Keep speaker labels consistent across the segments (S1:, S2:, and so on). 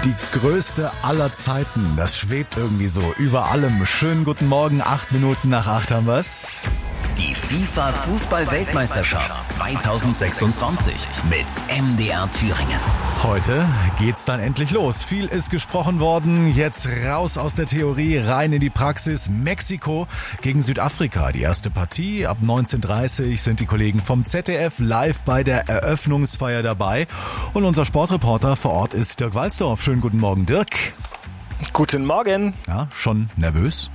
S1: Die größte aller Zeiten, das schwebt irgendwie so über allem. Schönen guten Morgen, 8 Minuten nach 8 haben wir's.
S2: Die FIFA-Fußball-Weltmeisterschaft 2026 mit MDR Thüringen.
S1: Heute geht's dann endlich los. Viel ist gesprochen worden. Jetzt raus aus der Theorie, rein in die Praxis. Mexiko gegen Südafrika. Die erste Partie. Ab 19:30 Uhr sind die Kollegen vom ZDF live bei der Eröffnungsfeier dabei. Und unser Sportreporter vor Ort ist Dirk Walzdorf. Schönen guten Morgen, Dirk.
S3: Guten Morgen.
S1: Ja, schon nervös?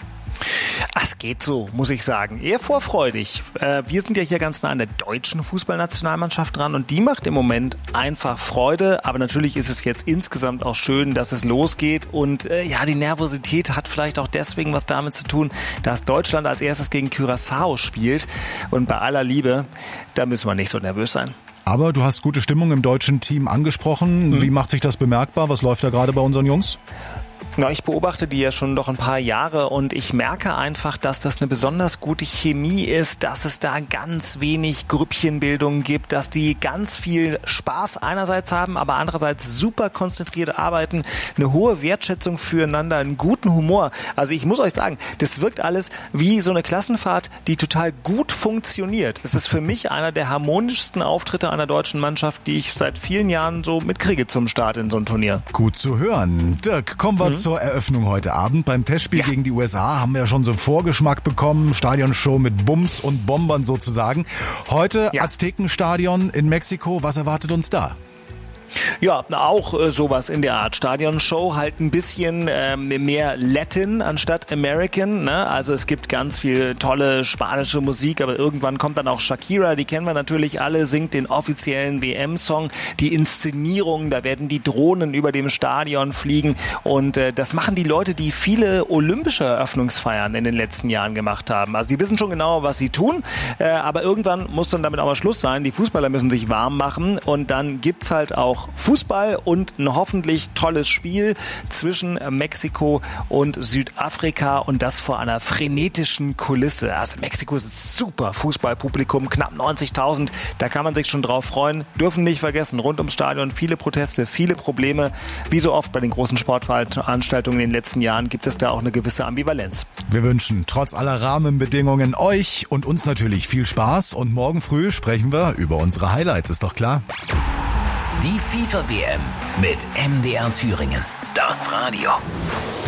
S3: Es geht so, muss ich sagen. Eher vorfreudig. Wir sind ja hier ganz nah an der deutschen Fußballnationalmannschaft dran und die macht im Moment einfach Freude. Aber natürlich ist es jetzt insgesamt auch schön, dass es losgeht. Und die Nervosität hat vielleicht auch deswegen was damit zu tun, dass Deutschland als erstes gegen Curaçao spielt. Und bei aller Liebe, da müssen wir nicht so nervös sein.
S1: Aber du hast gute Stimmung im deutschen Team angesprochen. Wie macht sich das bemerkbar? Was läuft da gerade bei unseren Jungs?
S3: Ja, ich beobachte die ja schon doch ein paar Jahre und ich merke einfach, dass das eine besonders gute Chemie ist, dass es da ganz wenig Grüppchenbildung gibt, dass die ganz viel Spaß einerseits haben, aber andererseits super konzentriert arbeiten, eine hohe Wertschätzung füreinander, einen guten Humor. Also ich muss euch sagen, das wirkt alles wie so eine Klassenfahrt, die total gut funktioniert. Es ist für mich einer der harmonischsten Auftritte einer deutschen Mannschaft, die ich seit vielen Jahren so mitkriege zum Start in so ein Turnier.
S1: Gut zu hören. Dirk, kommen wir zur Eröffnung heute Abend. Beim Testspiel gegen die USA haben wir ja schon so einen Vorgeschmack bekommen. Stadionshow mit Bums und Bombern sozusagen. Heute Aztekenstadion in Mexiko. Was erwartet uns da?
S3: Ja, auch sowas in der Art. Stadionshow halt ein bisschen mehr Latin anstatt American. Ne? Also es gibt ganz viel tolle spanische Musik, aber irgendwann kommt dann auch Shakira, die kennen wir natürlich alle, singt den offiziellen WM-Song. Die Inszenierung, da werden die Drohnen über dem Stadion fliegen und das machen die Leute, die viele olympische Eröffnungsfeiern in den letzten Jahren gemacht haben. Also die wissen schon genau, was sie tun, aber irgendwann muss dann damit auch mal Schluss sein. Die Fußballer müssen sich warm machen und dann gibt's halt auch Fußball und ein hoffentlich tolles Spiel zwischen Mexiko und Südafrika und das vor einer frenetischen Kulisse. Also Mexiko ist ein super Fußballpublikum, knapp 90.000, da kann man sich schon drauf freuen. Dürfen nicht vergessen, rund ums Stadion viele Proteste, viele Probleme. Wie so oft bei den großen Sportveranstaltungen in den letzten Jahren gibt es da auch eine gewisse Ambivalenz.
S1: Wir wünschen trotz aller Rahmenbedingungen euch und uns natürlich viel Spaß und morgen früh sprechen wir über unsere Highlights, ist doch klar.
S2: Die FIFA-WM mit MDR Thüringen. Das Radio.